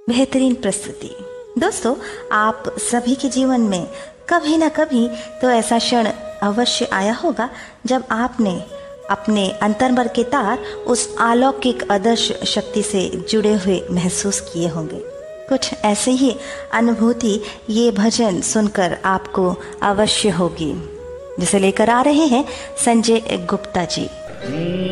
बेहतरीन प्रस्तुति। दोस्तों, आप सभी के जीवन में कभी ना कभी तो ऐसा क्षण अवश्य आया होगा जब आपने अपने अंतर्मन के तार उस अलौकिक अदृश्य शक्ति से जुड़े हुए महसूस किए होंगे। कुछ ऐसे ही अनुभूति ये भजन सुनकर आपको अवश्य होगी, जिसे लेकर आ रहे हैं संजय गुप्ता जी।